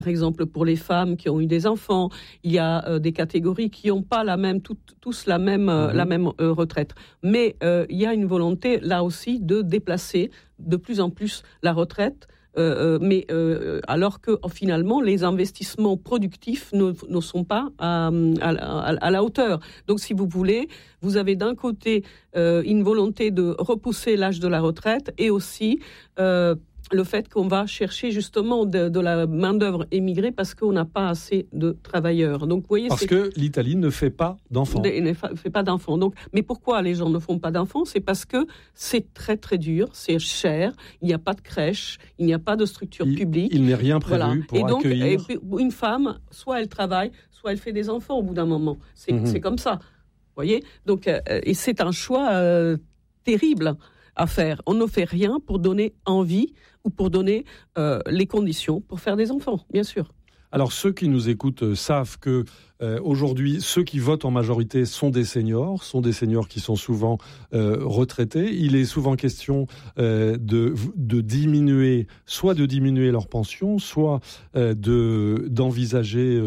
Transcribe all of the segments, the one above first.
Par exemple, pour les femmes qui ont eu des enfants, il y a des catégories qui n'ont pas tous la même retraite. Mais il y a une volonté, là aussi, de déplacer de plus en plus la retraite. Alors que finalement les investissements productifs ne sont pas à la hauteur. Donc si vous voulez, vous avez d'un côté une volonté de repousser l'âge de la retraite et aussi le fait qu'on va chercher justement de la main-d'œuvre émigrée parce qu'on n'a pas assez de travailleurs. Donc, vous voyez, que l'Italie ne fait pas d'enfants. Ne fait pas d'enfants. Donc, mais pourquoi les gens ne font pas d'enfants ? C'est parce que c'est très très dur, c'est cher, il n'y a pas de crèche, il n'y a pas de structure publique. Il n'est rien prévu pour accueillir. Et une femme, soit elle travaille, soit elle fait des enfants au bout d'un moment. C'est comme ça. Vous voyez ? Donc, et c'est un choix terrible à faire. On ne fait rien pour donner envie ou pour donner les conditions pour faire des enfants, bien sûr. Alors, ceux qui nous écoutent savent que aujourd'hui, ceux qui votent en majorité sont des seniors qui sont souvent retraités. Il est souvent question de diminuer leur pension, soit d'envisager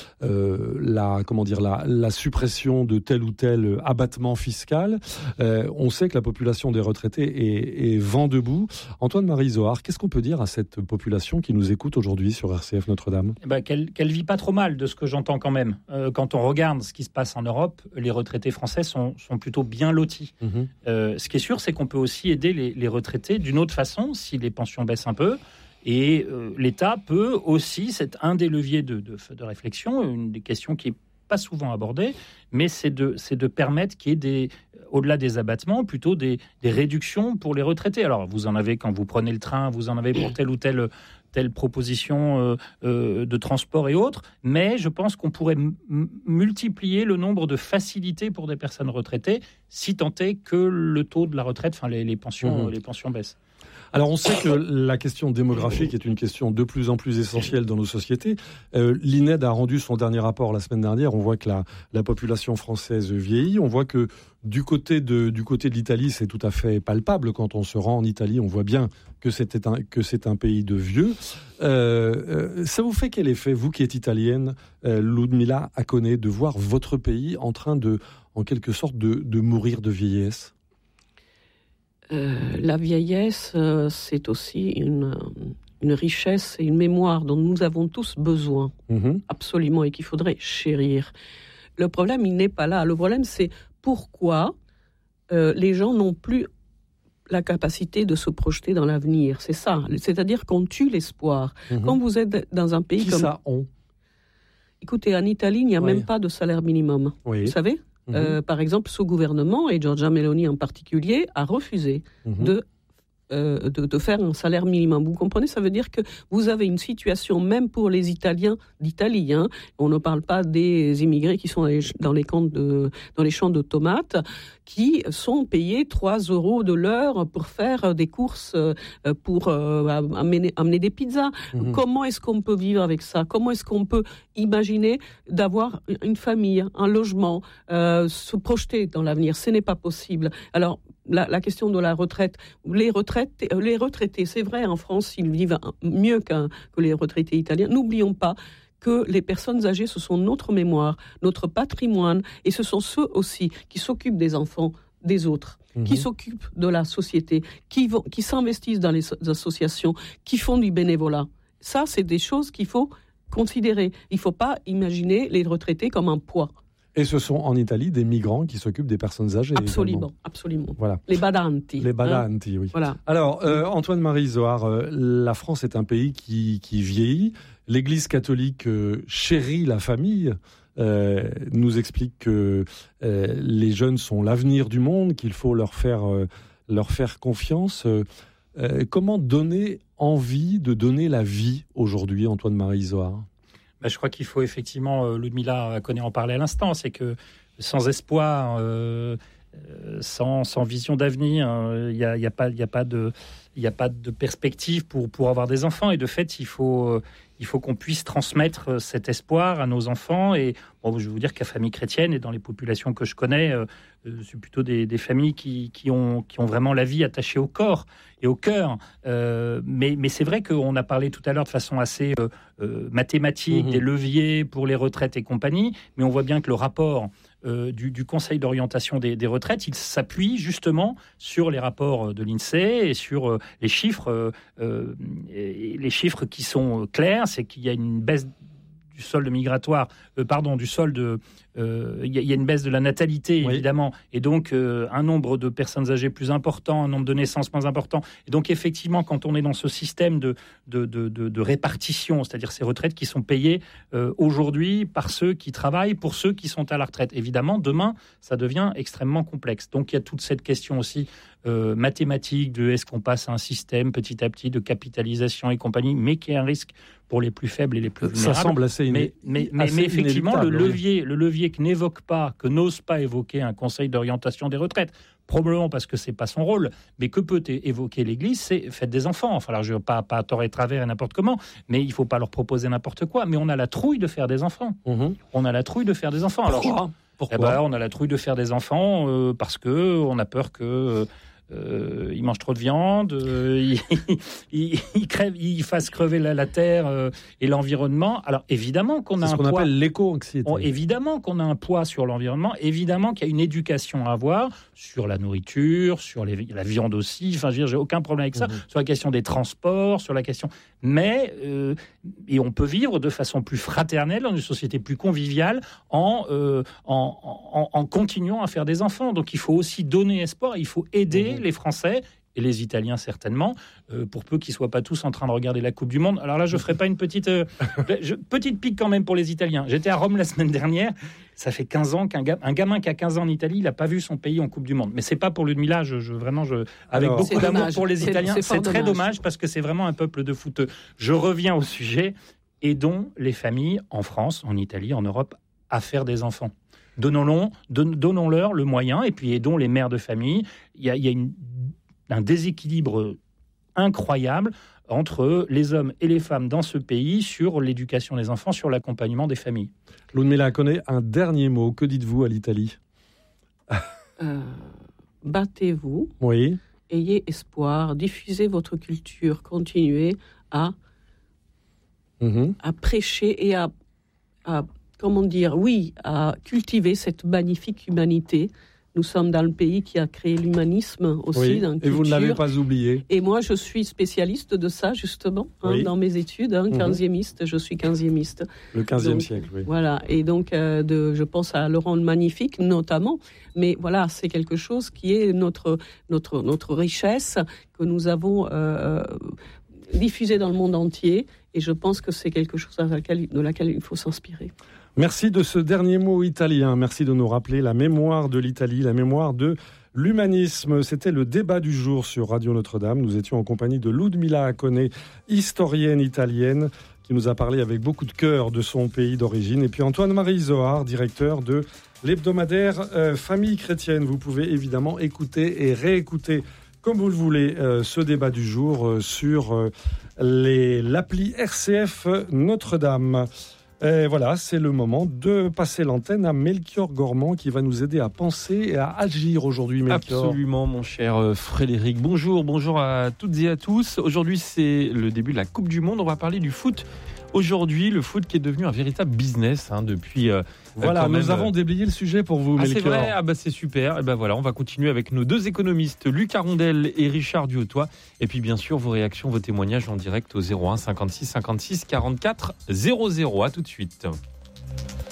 la suppression de tel ou tel abattement fiscal. On sait que la population des retraités est vent debout. Antoine-Marie Zohar, qu'est-ce qu'on peut dire à cette population qui nous écoute aujourd'hui sur RCF Notre-Dame ? Qu'elle vit pas trop mal, de ce que j'entends quand même. Quand on regarde ce qui se passe en Europe, les retraités français sont plutôt bien lotis. Ce qui est sûr, c'est qu'on peut aussi aider les retraités d'une autre façon, si les pensions baissent un peu. Et l'État peut aussi, c'est un des leviers de réflexion, une des questions qui est pas souvent abordée, mais c'est de permettre qu'il y ait au-delà des abattements, plutôt des réductions pour les retraités. Alors, vous en avez quand vous prenez le train, vous en avez pour telle ou telle proposition de transport et autres, mais je pense qu'on pourrait multiplier le nombre de facilités pour des personnes retraitées, si tant est que le taux de la retraite, les pensions baissent. Alors on sait que la question démographique est une question de plus en plus essentielle dans nos sociétés. L'INED a rendu son dernier rapport la semaine dernière. On voit que la population française vieillit. On voit que du côté de l'Italie, c'est tout à fait palpable. Quand on se rend en Italie, on voit bien que c'est un pays de vieux. Ça vous fait quel effet, vous qui êtes italienne, Ludmila Acone, de voir votre pays en train en quelque sorte, de mourir de vieillesse ? La vieillesse, c'est aussi une richesse et une mémoire dont nous avons tous besoin, absolument, et qu'il faudrait chérir. Le problème, il n'est pas là. Le problème, c'est pourquoi les gens n'ont plus la capacité de se projeter dans l'avenir. C'est ça. C'est-à-dire qu'on tue l'espoir. Quand vous êtes dans un pays comme... Qui ça on ? Écoutez, en Italie, il n'y a même pas de salaire minimum. Oui. Vous savez ? Par exemple, ce gouvernement, et Giorgia Meloni en particulier, a refusé de faire un salaire minimum. Vous comprenez ? Ça veut dire que vous avez une situation, même pour les Italiens d'Italie, on ne parle pas des immigrés qui sont dans les champs de tomates, qui sont payés 3 € de l'heure pour faire des courses, pour amener des pizzas. Comment est-ce qu'on peut vivre avec ça ? Comment est-ce qu'on peut imaginer d'avoir une famille, un logement, se projeter dans l'avenir ? Ce n'est pas possible. Alors, la question de la retraite, les retraités, c'est vrai, en France, ils vivent mieux que les retraités italiens. N'oublions pas que les personnes âgées, ce sont notre mémoire, notre patrimoine, et ce sont ceux aussi qui s'occupent des enfants des autres, qui s'occupent de la société, qui s'investissent dans les associations, qui font du bénévolat. Ça, c'est des choses qu'il faut considérer. Il ne faut pas imaginer les retraités comme un poids. Et ce sont en Italie des migrants qui s'occupent des personnes âgées. Absolument. Voilà. Les badanti. Oui. Voilà. Alors, Antoine-Marie Zohar, la France est un pays qui vieillit. L'Église catholique chérit la famille, nous explique que les jeunes sont l'avenir du monde, qu'il faut leur faire confiance. Comment donner envie de donner la vie aujourd'hui, Antoine-Marie Zohar ? Je crois qu'il faut effectivement, Ludmila Acone en parlait à l'instant, c'est que sans espoir, sans vision d'avenir. Il n'y a pas de perspective pour avoir des enfants. Et de fait, il faut qu'on puisse transmettre cet espoir à nos enfants. Et bon, je vais vous dire qu'à Famille Chrétienne et dans les populations que je connais, c'est plutôt des familles qui ont vraiment la vie attachée au corps et au cœur. Mais c'est vrai qu'on a parlé tout à l'heure de façon assez mathématique des leviers pour les retraites et compagnie. Mais on voit bien que le rapport du Conseil d'orientation des retraites, il s'appuie justement sur les rapports de l'INSEE et sur les chiffres qui sont clairs. C'est qu'il y a une baisse du solde migratoire, il y a une baisse de la natalité, évidemment, et donc un nombre de personnes âgées plus important, un nombre de naissances moins important. Et donc, effectivement, quand on est dans ce système de répartition, c'est-à-dire ces retraites qui sont payées aujourd'hui par ceux qui travaillent pour ceux qui sont à la retraite, évidemment, demain, ça devient extrêmement complexe. Donc, il y a toute cette question aussi mathématique de est-ce qu'on passe à un système petit à petit de capitalisation et compagnie, mais qui est un risque pour les plus faibles et les plus vulnérables. Ça semble assez mais effectivement, le levier que n'évoque pas, que n'ose pas évoquer un conseil d'orientation des retraites, probablement parce que c'est pas son rôle, mais que peut évoquer l'Église, c'est faites des enfants. Enfin, alors je ne veux pas à tort et travers et n'importe comment, mais il ne faut pas leur proposer n'importe quoi. Mais on a la trouille de faire des enfants. On a la trouille de faire des enfants. Pourquoi on a la trouille de faire des enfants parce que on a peur que ils mangent trop de viande, ils fassent crever la terre et l'environnement. Alors évidemment qu'on a c'est ce qu'on appelle l'éco-anxiété. Évidemment qu'on a un poids sur l'environnement. Évidemment qu'il y a une éducation à avoir sur la nourriture, sur la viande aussi. Enfin, je veux dire, j'ai aucun problème avec ça. Sur la question des transports, sur la question. Mais et on peut vivre de façon plus fraternelle dans une société plus conviviale en continuant à faire des enfants. Donc il faut aussi donner espoir. Il faut aider les Français et les Italiens certainement, pour peu qu'ils ne soient pas tous en train de regarder la Coupe du Monde. Alors là, je ne ferai pas une petite pique quand même pour les Italiens. J'étais à Rome la semaine dernière. Ça fait 15 ans qu'un gamin qui a 15 ans en Italie, il n'a pas vu son pays en Coupe du Monde. Mais ce n'est pas pour Ludmilla, avec beaucoup d'amour pour les Italiens. C'est très dommage parce que c'est vraiment un peuple de footeux. Je reviens au sujet. Aidons les familles en France, en Italie, en Europe, à faire des enfants. Donnons-leur le moyen et puis aidons les mères de famille. Il y a un déséquilibre incroyable entre les hommes et les femmes dans ce pays sur l'éducation des enfants, sur l'accompagnement des familles. Ludmilla connaît un dernier mot. Que dites-vous à l'Italie ? Battez-vous. Oui. Ayez espoir. Diffusez votre culture. Continuez à prêcher et à cultiver cette magnifique humanité. Nous sommes dans le pays qui a créé l'humanisme aussi. Et vous ne l'avez pas oublié. Et moi, je suis spécialiste de ça, justement, dans mes études. 15e, je suis 15e. Le 15e siècle, oui. Voilà, et donc, je pense à Laurent le Magnifique, notamment. Mais voilà, c'est quelque chose qui est notre richesse, que nous avons diffusée dans le monde entier. Et je pense que c'est quelque chose de laquelle il faut s'inspirer. Merci de ce dernier mot italien. Merci de nous rappeler la mémoire de l'Italie, la mémoire de l'humanisme. C'était le débat du jour sur Radio Notre-Dame. Nous étions en compagnie de Ludmilla Acone, historienne italienne, qui nous a parlé avec beaucoup de cœur de son pays d'origine. Et puis Antoine-Marie Zohar, directeur de l'hebdomadaire Famille Chrétienne. Vous pouvez évidemment écouter et réécouter comme vous le voulez, ce débat du jour sur l'appli RCF Notre-Dame. Et voilà, c'est le moment de passer l'antenne à Melchior Gormand qui va nous aider à penser et à agir aujourd'hui, Melchior. Absolument, mon cher Frédéric. Bonjour à toutes et à tous. Aujourd'hui, c'est le début de la Coupe du Monde. On va parler du foot. Aujourd'hui, le foot qui est devenu un véritable business depuis... Voilà, nous avons déblayé le sujet pour vous, Melchior. C'est vrai, c'est super. Et voilà, on va continuer avec nos deux économistes, Luc Arondel et Richard Duhautois. Et puis, bien sûr, vos réactions, vos témoignages en direct au 01 56 56 44 00. À tout de suite.